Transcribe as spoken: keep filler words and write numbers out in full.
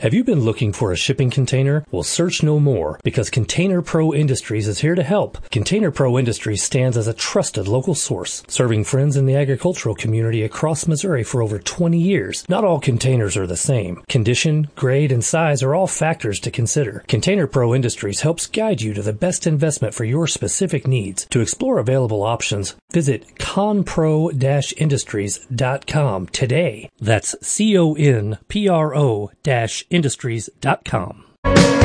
Have you been looking for a shipping container? Well, search no more, because Container Pro Industries is here to help. Container Pro Industries stands as a trusted local source, serving friends in the agricultural community across Missouri for over twenty years. Not all containers are the same. Condition, grade, and size are all factors to consider. Container Pro Industries helps guide you to the best investment for your specific needs. To explore available options, visit conpro dash industries dot com today. That's C O N P R O dash industries dot com.